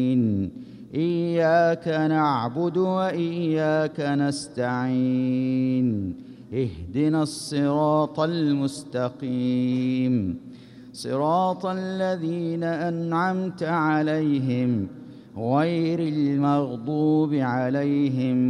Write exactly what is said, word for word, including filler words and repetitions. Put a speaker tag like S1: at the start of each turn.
S1: إياك نعبد وإياك نستعين اهدنا الصراط المستقيم صراط الذين أنعمت عليهم غير المغضوب عليهم